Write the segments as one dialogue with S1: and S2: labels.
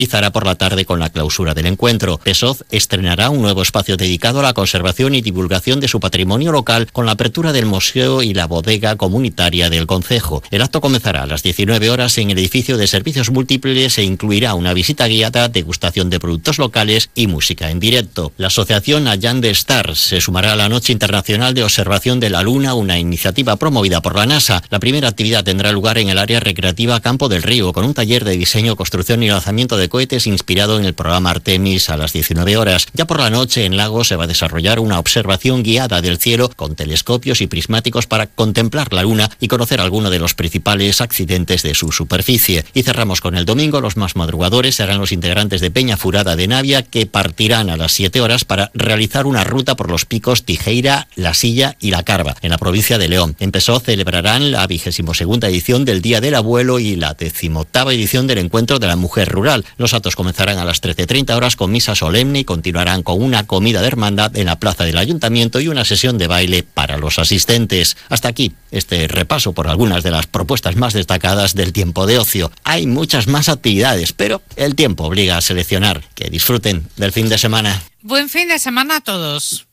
S1: Finalizará por la tarde con la clausura del encuentro. PSOZ estrenará un nuevo espacio dedicado a la conservación y divulgación de su patrimonio local con la apertura del museo y la bodega comunitaria del concejo. El acto comenzará a las 19 horas en el edificio de servicios múltiples e incluirá una visita guiada, degustación de productos locales y música en directo. La asociación Allan de Stars se sumará a la Noche Internacional de Observación de la Luna, una iniciativa promovida por la NASA. La primera actividad tendrá lugar en el área recreativa Campo del Río, con un taller de diseño, construcción y lanzamiento de cohetes inspirado en el programa Artemis a las 19 horas. Ya por la noche en Lagos se va a desarrollar una observación guiada del cielo con telescopios y prismáticos para contemplar la Luna y conocer algunos de los principales accidentes de su superficie. Y cerramos con el domingo. Los más madrugadores serán los integrantes de Peña Furada de Navia, que partirán a las 7 horas para realizar una ruta por los picos Tijeira, La Silla y La Carva, en la provincia de León. En Pesó celebrarán la 22ª edición del Día del Abuelo y la 18ª edición del Encuentro de la Mujer Rural. Los actos comenzarán a las 13:30 horas con misa solemne y continuarán con una comida de hermandad en la plaza del Ayuntamiento y una sesión de baile para los asistentes. Hasta aquí este repaso por algunas de las propuestas más destacadas del tiempo de ocio. Hay muchas más actividades, pero el tiempo obliga a seleccionar. Que disfruten del fin de semana.
S2: Buen fin de semana a todos.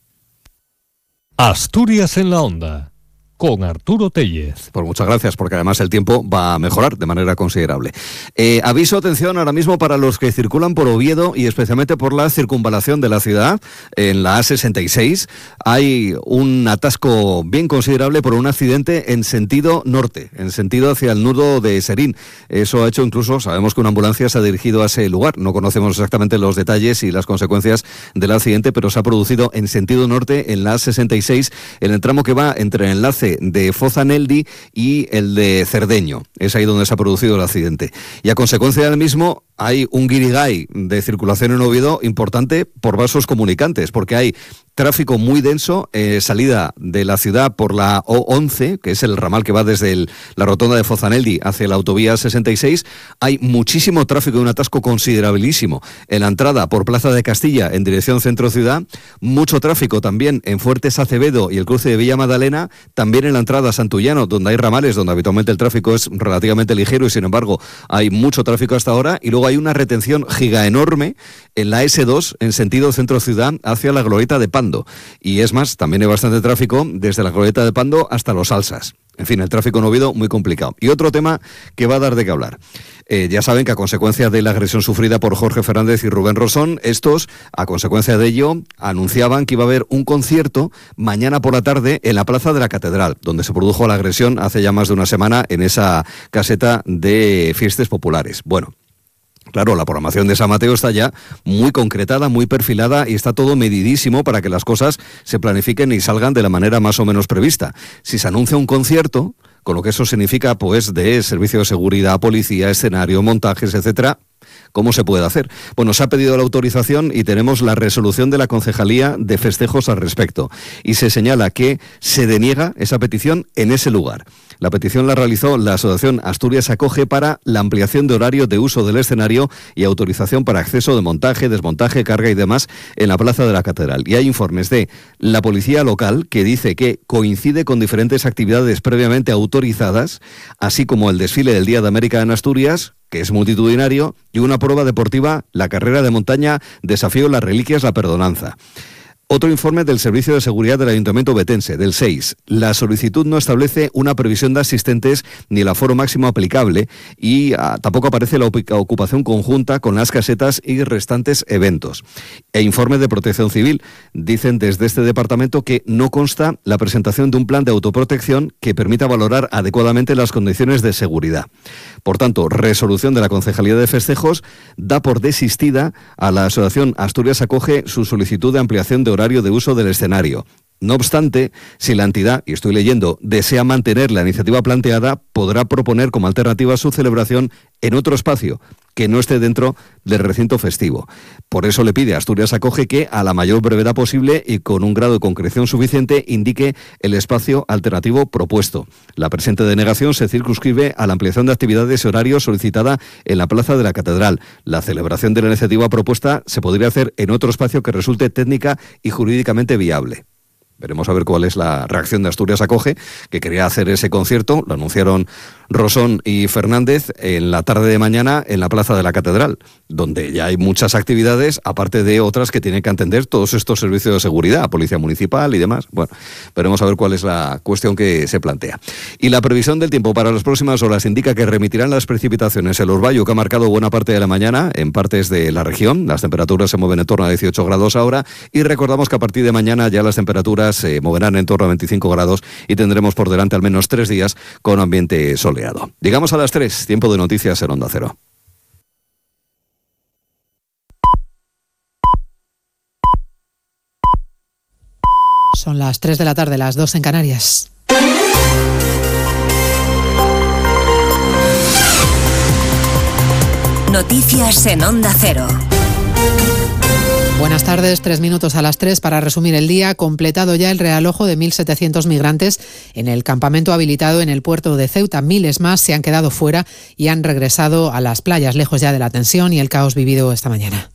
S3: Asturias en la Onda, con Arturo Tellez.
S4: Pues muchas gracias, porque además el tiempo va a mejorar de manera considerable. Aviso, atención, ahora mismo para los que circulan por Oviedo y especialmente por la circunvalación de la ciudad, en la A66, hay un atasco bien considerable por un accidente en sentido norte, en sentido hacia el nudo de Serín. Eso ha hecho incluso, sabemos que una ambulancia se ha dirigido a ese lugar, no conocemos exactamente los detalles y las consecuencias del accidente, pero se ha producido en sentido norte en la A66, en el tramo que va entre el enlace de Fozaneldi y el de Cerdeño. Es ahí donde se ha producido el accidente. Y a consecuencia del mismo hay un guirigay de circulación en Oviedo importante por vasos comunicantes, porque hay tráfico muy denso, salida de la ciudad por la O11, que es el ramal que va desde la rotonda de Fozaneldi hacia la autovía 66. Hay muchísimo tráfico y un atasco considerabilísimo en la entrada por Plaza de Castilla en dirección centro-ciudad. Mucho tráfico también en Fuertes Acevedo y el cruce de Villa Magdalena. También en la entrada a Santullano, donde hay ramales donde habitualmente el tráfico es relativamente ligero y sin embargo hay mucho tráfico hasta ahora. Y luego hay una retención giga enorme en la S2 en sentido centro-ciudad hacia la glorieta de Pando. Y es más, también hay bastante tráfico desde la glorieta de Pando hasta Los Alsas. En fin, el tráfico en Oviedo muy complicado. Y otro tema que va a dar de qué hablar. Ya saben que a consecuencia de la agresión sufrida por Jorge Fernández y Rubén Rosón, estos, a consecuencia de ello, anunciaban que iba a haber un concierto mañana por la tarde en la Plaza de la Catedral, donde se produjo la agresión hace ya más de una semana en esa caseta de fiestas populares. Bueno, claro, la programación de San Mateo está ya muy concretada, muy perfilada y está todo medidísimo para que las cosas se planifiquen y salgan de la manera más o menos prevista. Si se anuncia un concierto, con lo que eso significa pues de servicio de seguridad, policía, escenario, montajes, etcétera, ¿cómo se puede hacer? Bueno, se ha pedido la autorización y tenemos la resolución de la Concejalía de Festejos al respecto. Y se señala que se deniega esa petición en ese lugar. La petición la realizó la Asociación Asturias Acoge para la ampliación de horario de uso del escenario y autorización para acceso de montaje, desmontaje, carga y demás en la Plaza de la Catedral. Y hay informes de la policía local que dice que coincide con diferentes actividades previamente autorizadas, así como el desfile del Día de América en Asturias, que es multitudinario, y una prueba deportiva, la carrera de montaña Desafío Las Reliquias, La Perdonanza. Otro informe del Servicio de Seguridad del Ayuntamiento Betense, del 6. La solicitud no establece una previsión de asistentes ni el aforo máximo aplicable y tampoco aparece la ocupación conjunta con las casetas y restantes eventos. E informe de Protección Civil. Dicen desde este departamento que no consta la presentación de un plan de autoprotección que permita valorar adecuadamente las condiciones de seguridad. Por tanto, resolución de la Concejalía de Festejos da por desistida a la Asociación Asturias Acoge su solicitud de ampliación de horario de uso del escenario. No obstante, si la entidad, y estoy leyendo, desea mantener la iniciativa planteada, podrá proponer como alternativa su celebración en otro espacio que no esté dentro del recinto festivo. Por eso le pide a Asturias Acoge que, a la mayor brevedad posible y con un grado de concreción suficiente, indique el espacio alternativo propuesto. La presente denegación se circunscribe a la ampliación de actividades y horarios solicitada en la Plaza de la Catedral. La celebración de la iniciativa propuesta se podría hacer en otro espacio que resulte técnica y jurídicamente viable. Veremos a ver cuál es la reacción de Asturias Acoge, que quería hacer ese concierto. Lo anunciaron Rosón y Fernández en la tarde de mañana en la Plaza de la Catedral, donde ya hay muchas actividades, aparte de otras que tienen que atender todos estos servicios de seguridad, Policía Municipal y demás. Bueno, veremos a ver cuál es la cuestión que se plantea. Y la previsión del tiempo para las próximas horas indica que remitirán las precipitaciones. El orvallo que ha marcado buena parte de la mañana en partes de la región. Las temperaturas se mueven en torno a 18 grados ahora y recordamos que a partir de mañana ya las temperaturas se moverán en torno a 25 grados y tendremos por delante al menos 3 días con ambiente soleado. Llegamos a las 3, tiempo de noticias en Onda Cero.
S5: Son las 3 de la tarde, las 2 en Canarias.
S6: Noticias en Onda Cero.
S5: Buenas tardes, 3 minutos a las 3 para resumir el día. Completado ya el realojo de 1.700 migrantes en el campamento habilitado en el puerto de Ceuta. Miles más se han quedado fuera y han regresado a las playas, lejos ya de la tensión y el caos vivido esta mañana.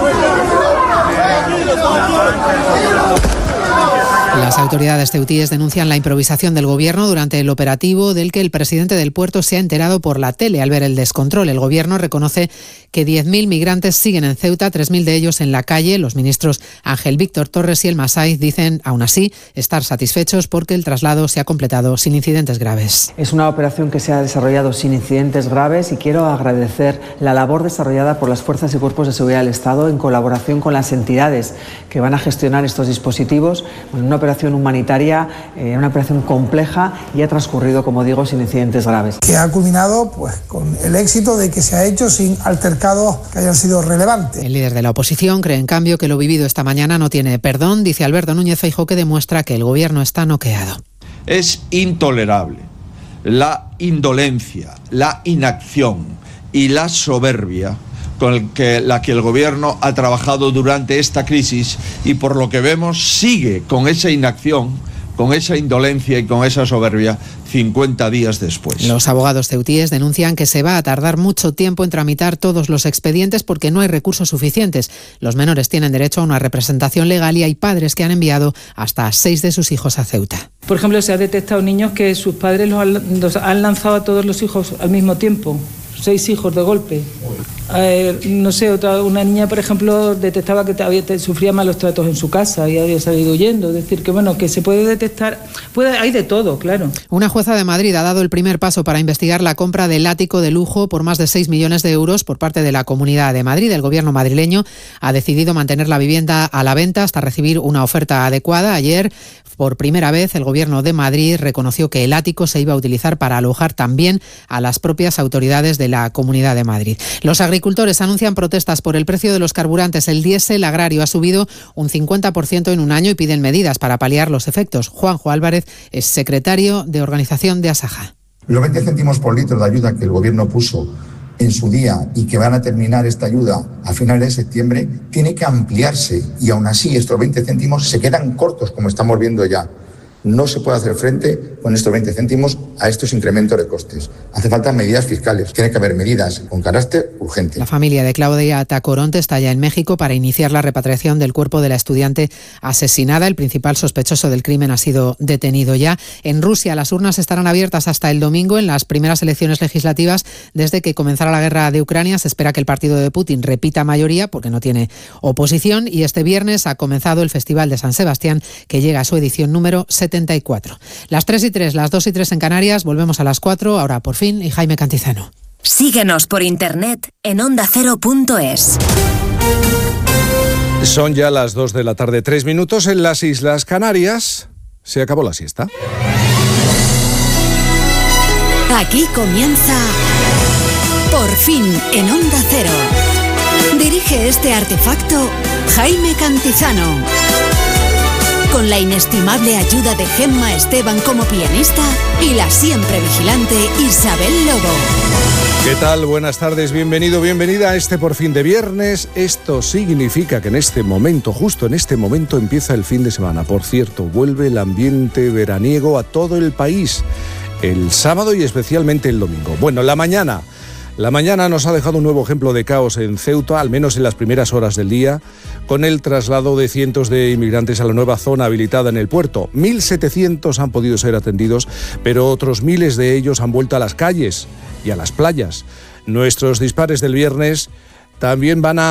S5: Las autoridades ceutíes denuncian la improvisación del gobierno durante el operativo del que el presidente del puerto se ha enterado por la tele al ver el descontrol. El gobierno reconoce que 10.000 migrantes siguen en Ceuta, 3.000 de ellos en la calle. Los ministros Ángel Víctor Torres y El Masaiz dicen, aún así, estar satisfechos porque el traslado se ha completado sin incidentes graves.
S7: Es una operación que se ha desarrollado sin incidentes graves y quiero agradecer la labor desarrollada por las fuerzas y cuerpos de seguridad del Estado en colaboración con las entidades que van a gestionar estos dispositivos. Una operación humanitaria, una operación compleja y ha transcurrido, como digo, sin incidentes graves.
S8: Que ha culminado pues con el éxito de que se ha hecho sin altercados que hayan sido relevantes.
S5: El líder de la oposición cree, en cambio, que lo vivido esta mañana no tiene perdón. Dice Alberto Núñez Feijóo que demuestra que el gobierno está noqueado.
S9: Es intolerable la indolencia, la inacción y la soberbia con la que el gobierno ha trabajado durante esta crisis y por lo que vemos sigue con esa inacción, con esa indolencia y con esa soberbia 50 días después.
S5: Los abogados ceutíes denuncian que se va a tardar mucho tiempo en tramitar todos los expedientes porque no hay recursos suficientes. Los menores tienen derecho a una representación legal y hay padres que han enviado hasta 6 de sus hijos a Ceuta.
S10: Por ejemplo, se ha detectado niños que sus padres los han lanzado a todos los hijos al mismo tiempo. 6 hijos de golpe. Una niña, por ejemplo, detectaba que sufría malos tratos en su casa y había salido huyendo. Es decir, que se puede detectar, hay de todo, claro.
S5: Una jueza de Madrid ha dado el primer paso para investigar la compra del ático de lujo por más de 6 millones de euros por parte de la Comunidad de Madrid. El gobierno madrileño ha decidido mantener la vivienda a la venta hasta recibir una oferta adecuada. Ayer, por primera vez, el gobierno de Madrid reconoció que el ático se iba a utilizar para alojar también a las propias autoridades de la Comunidad de Madrid. Los agricultores anuncian protestas por el precio de los carburantes. El diésel agrario ha subido un 50% en un año y piden medidas para paliar los efectos. Juanjo Álvarez es secretario de organización de Asaja.
S11: Los 20 céntimos por litro de ayuda que el gobierno puso en su día y que van a terminar esta ayuda a finales de septiembre, tiene que ampliarse y aún así estos 20 céntimos se quedan cortos, como estamos viendo ya. No se puede hacer frente con estos 20 céntimos a estos incrementos de costes. Hace falta medidas fiscales. Tiene que haber medidas con carácter urgente.
S5: La familia de Claudia Tacoronte está ya en México para iniciar la repatriación del cuerpo de la estudiante asesinada. El principal sospechoso del crimen ha sido detenido ya. En Rusia, las urnas estarán abiertas hasta el domingo en las primeras elecciones legislativas desde que comenzara la guerra de Ucrania. Se espera que el partido de Putin repita mayoría porque no tiene oposición. Y este viernes ha comenzado el Festival de San Sebastián, que llega a su edición número 74. Las 3 y 3, las 2 y 3 en Canarias, volvemos a las 4, ahora por fin, y Jaime Cantizano.
S6: Síguenos por internet en ondacero.es.
S12: Son ya las 2 de la tarde, 3 minutos en las Islas Canarias. Se acabó la siesta.
S6: Aquí comienza Por fin en Onda Cero. Dirige este artefacto Jaime Cantizano. Con la inestimable ayuda de Gemma Esteban como pianista y la siempre vigilante Isabel Lobo.
S12: ¿Qué tal? Buenas tardes, bienvenido, bienvenida a este Por fin de viernes. Esto significa que en este momento, justo en este momento, empieza el fin de semana. Por cierto, vuelve el ambiente veraniego a todo el país, el sábado y especialmente el domingo. Bueno, la mañana La mañana nos ha dejado un nuevo ejemplo de caos en Ceuta, al menos en las primeras horas del día, con el traslado de cientos de inmigrantes a la nueva zona habilitada en el puerto. 1.700 han podido ser atendidos, pero otros miles de ellos han vuelto a las calles y a las playas. Nuestros dispares del viernes también van a